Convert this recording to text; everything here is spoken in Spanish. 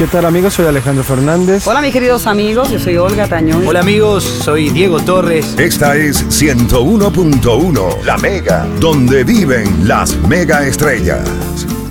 ¿Qué tal, amigos? Soy Alejandro Fernández. Hola, mis queridos amigos, yo soy Olga Tañón. Hola, amigos, soy Diego Torres. Esta es 101.1, La Mega, donde viven las mega estrellas.